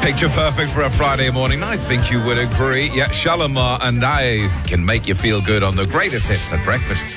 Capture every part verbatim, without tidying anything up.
Picture perfect for a Friday morning. I think you would agree. Yeah, Shalimar and I can make you feel good on the greatest hits at breakfast.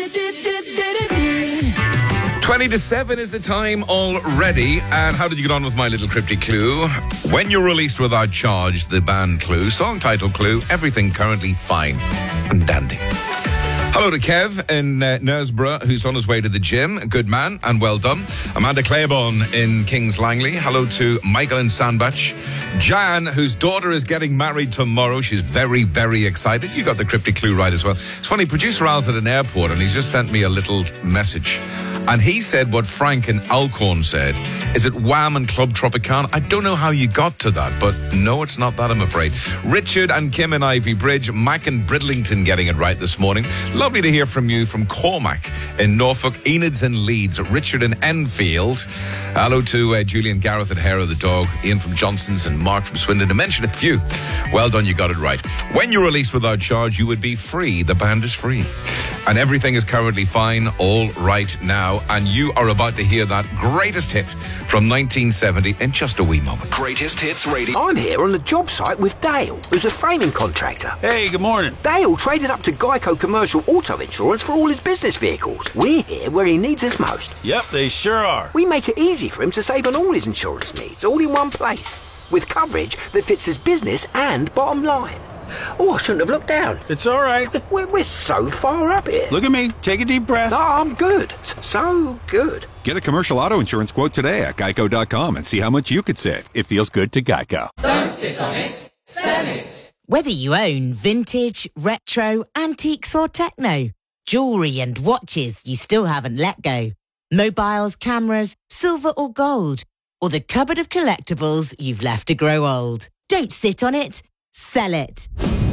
twenty to seven is the time already. And how did you get on with my little cryptic clue? When you're released without charge, the band clue, song title clue, everything currently fine and dandy. Hello to Kev in uh, Knaresborough, who's on his way to the gym. Good man, and well done. Amanda Claiborne in Kings Langley. Hello to Michael in Sandbach. Jan, whose daughter is getting married tomorrow. She's very, very excited. You got the cryptic clue right as well. It's funny, producer Al's at an airport, and he's just sent me a little message. And he said what Frank in Alcorn said. Is it Wham and Club Tropicana? I don't know how you got to that, but no, it's not that, I'm afraid. Richard and Kim in Ivy Bridge. Mac and Bridlington getting it right this morning. Lovely to hear from you from Cormac in Norfolk. Enid's in Leeds. Richard in Enfield. Hello to uh, Julian Gareth at Hair of the Dog. Ian from Johnson's and Mark from Swindon. To mention a few. Well done, you got it right. When you're released without charge, you would be free. The band is free. And everything is currently fine all right now. And you are about to hear that greatest hit from nineteen seventy in just a wee moment. Greatest Hits Radio. I'm here on the job site with Dale, who's a framing contractor. Hey, good morning. Dale traded up to Geico Commercial Auto Insurance for all his business vehicles. We're here where he needs us most. Yep, they sure are. We make it easy for him to save on all his insurance needs, all in one place, with coverage that fits his business and bottom line. Oh, I shouldn't have looked down. It's all right. We're, we're so far up here. Look at me. Take a deep breath. No, I'm good. So good. Get a commercial auto insurance quote today at geico dot com and see how much you could save. It feels good to Geico. Don't sit on it. Sell it. Whether you own vintage, retro, antiques or techno, jewellery and watches you still haven't let go, mobiles, cameras, silver or gold, or the cupboard of collectibles you've left to grow old. Don't sit on it. Sell it.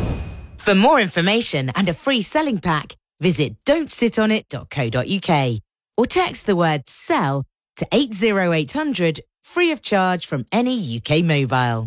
For more information and a free selling pack, visit don't sit on it dot co dot uk or text the word SELL to eight zero eight hundred, free of charge from any U K mobile.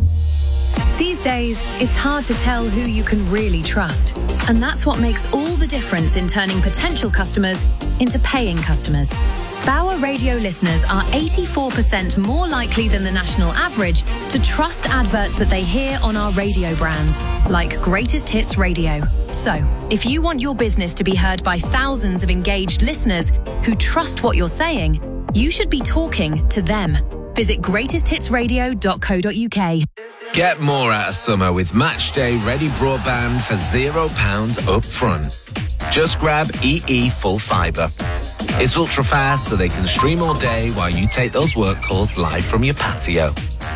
These days, it's hard to tell who you can really trust. And that's what makes all the difference in turning potential customers into paying customers. Bauer Radio listeners are eighty-four percent more likely than the national average to trust adverts that they hear on our radio brands, like Greatest Hits Radio. So, if you want your business to be heard by thousands of engaged listeners who trust what you're saying, you should be talking to them. Visit greatest hits radio dot co dot uk. Get more out of summer with Matchday Ready Broadband for zero pounds up front. Just grab E E Full Fibre. It's ultra fast so they can stream all day while you take those work calls live from your patio.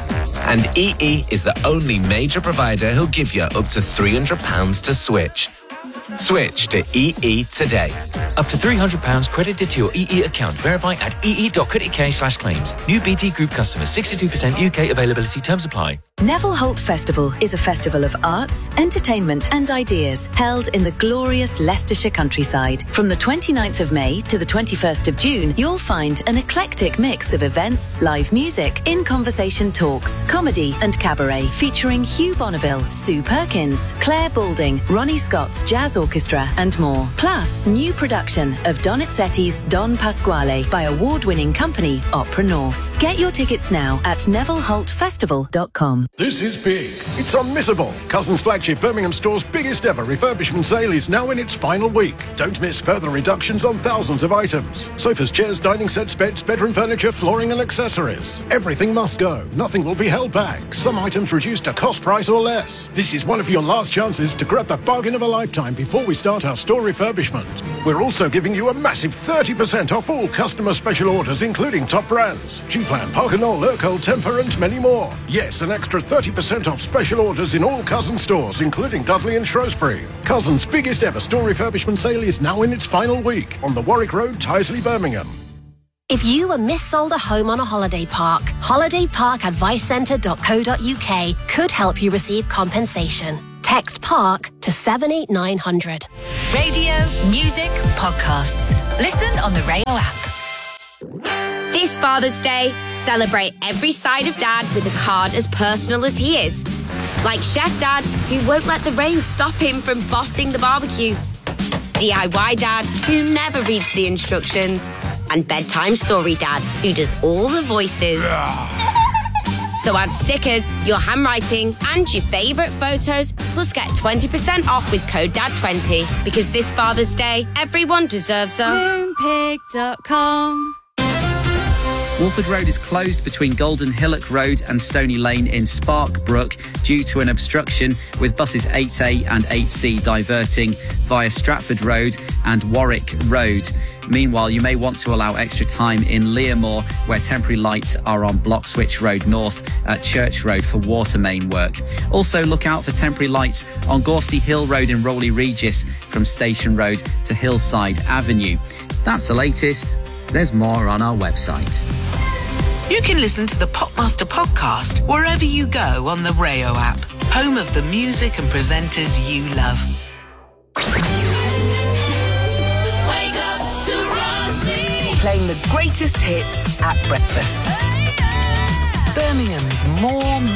And E E is the only major provider who'll give you up to three hundred pounds to switch. Switch to E E today. Up to three hundred pounds credited to your E E account. Verify at ee dot co dot uk slash claims. New B T Group customers. sixty-two percent U K availability. Terms apply. Neville Holt Festival is a festival of arts, entertainment and ideas held in the glorious Leicestershire countryside. From the twenty-ninth of May to the twenty-first of June, you'll find an eclectic mix of events, live music, in-conversation talks, comedy and cabaret featuring Hugh Bonneville, Sue Perkins, Claire Balding, Ronnie Scott's Jazz Orchestra and more. Plus, new production of Donizetti's Don Pasquale by award-winning company Opera North. Get your tickets now at neville holt festival dot com. This is big. It's unmissable. Cousins flagship Birmingham store's biggest ever refurbishment sale is now in its final week. Don't miss further reductions on thousands of items. Sofas, chairs, dining sets, beds, bedroom furniture, flooring and accessories. Everything must go. Nothing will be held back. Some items reduced to cost price or less. This is one of your last chances to grab the bargain of a lifetime before we start our store refurbishment. We're also giving you a massive thirty percent off all customer special orders, including top brands. G-Plan, Parker Knoll, Urkel, Temper and many more. Yes, an extra thirty percent off special orders in all Cousins stores, including Dudley and Shrewsbury. Cousins' biggest ever store refurbishment sale is now in its final week on the Warwick Road, Tyseley, Birmingham. If you were missold a home on a holiday park, holiday park advice centre dot co dot uk could help you receive compensation. Text PARK to seven eight nine hundred. Radio, music, podcasts. Listen on the Radio app. This Father's Day, celebrate every side of Dad with a card as personal as he is. Like Chef Dad, who won't let the rain stop him from bossing the barbecue. D I Y Dad, who never reads the instructions. And Bedtime Story Dad, who does all the voices. So add stickers, your handwriting, and your favourite photos, plus get twenty percent off with code D A D twenty. Because this Father's Day, everyone deserves a moonpig dot com. Wolford Road is closed between Golden Hillock Road and Stony Lane in Sparkbrook due to an obstruction, with buses eight A and eight C diverting via Stratford Road and Warwick Road. Meanwhile, you may want to allow extra time in Learmore, where temporary lights are on Blockswich Road North at Church Road for water main work. Also, look out for temporary lights on Gorsty Hill Road in Rowley Regis from Station Road to Hillside Avenue. That's the latest. There's more on our website. You can listen to the Popmaster podcast wherever you go on the Rayo app, home of the music and presenters you love. Wake up to Rossi. Playing the greatest hits at breakfast. Birmingham's more